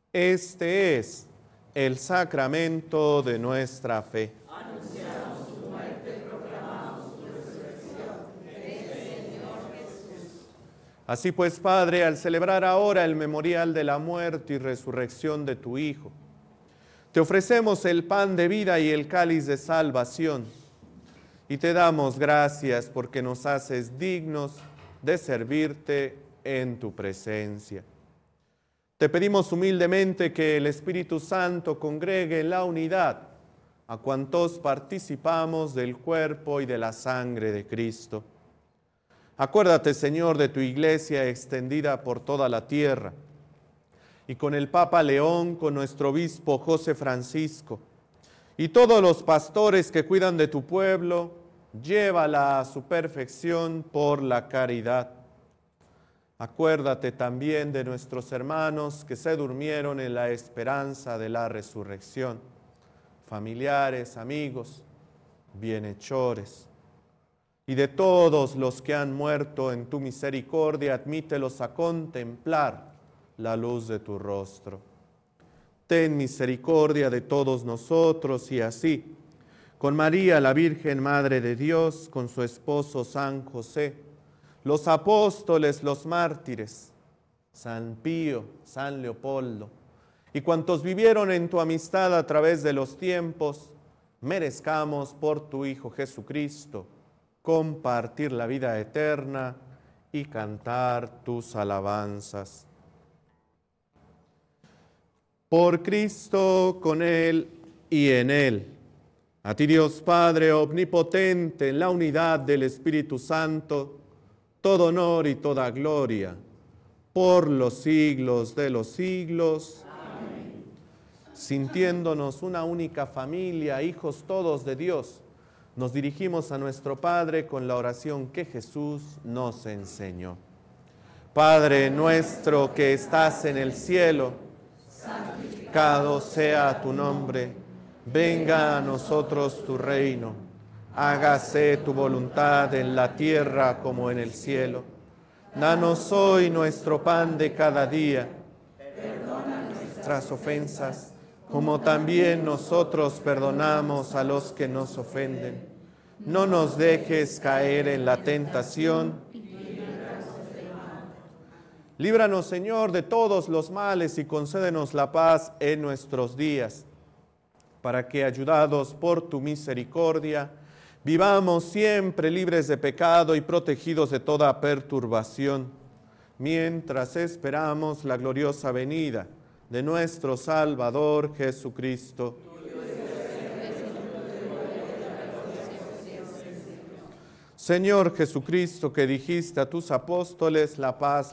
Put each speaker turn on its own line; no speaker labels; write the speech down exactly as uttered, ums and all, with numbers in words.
Este es el sacramento de nuestra fe.
Anunciamos tu muerte, proclamamos tu resurrección. Ven, Señor Jesús.
Así pues, Padre, al celebrar ahora el memorial de la muerte y resurrección de tu Hijo, te ofrecemos el pan de vida y el cáliz de salvación, y te damos gracias porque nos haces dignos de servirte en tu presencia. Te pedimos humildemente que el Espíritu Santo congregue en la unidad a cuantos participamos del cuerpo y de la sangre de Cristo. Acuérdate, Señor, de tu iglesia extendida por toda la tierra, y con el Papa León, con nuestro obispo José Francisco, y todos los pastores que cuidan de tu pueblo, llévala a su perfección por la caridad. Acuérdate también de nuestros hermanos que se durmieron en la esperanza de la resurrección, familiares, amigos, bienhechores, y de todos los que han muerto en tu misericordia, admítelos a contemplar la luz de tu rostro. Ten misericordia de todos nosotros y así, con María, la Virgen Madre de Dios, con su esposo San José, los apóstoles, los mártires, San Pío, San Leopoldo, y cuantos vivieron en tu amistad a través de los tiempos, merezcamos por tu Hijo Jesucristo compartir la vida eterna y cantar tus alabanzas. Por Cristo, con Él y en Él. A ti, Dios Padre omnipotente, en la unidad del Espíritu Santo, todo honor y toda gloria, por los siglos de los siglos. Amén. Sintiéndonos una única familia, hijos todos de Dios, nos dirigimos a nuestro Padre con la oración que Jesús nos enseñó. Padre nuestro que estás en el cielo, santificado sea tu nombre, venga a nosotros tu reino, hágase tu voluntad en la tierra como en el cielo. Danos hoy nuestro pan de cada día, perdona nuestras ofensas, como también nosotros perdonamos a los que nos ofenden. No nos dejes caer en la tentación. Líbranos, Señor, de todos los males y concédenos la paz en nuestros días, para que, ayudados por tu misericordia, vivamos siempre libres de pecado y protegidos de toda perturbación, mientras esperamos la gloriosa venida de nuestro Salvador Jesucristo. Señor Jesucristo, que dijiste a tus apóstoles, la paz